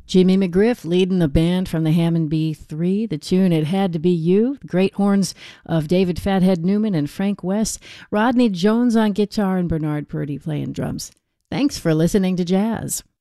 Jimmy McGriff leading the band from the Hammond B3. The tune It Had to Be You. The great horns of David Fathead Newman and Frank West. Rodney Jones on guitar and Bernard Purdy playing drums. Thanks for listening to jazz.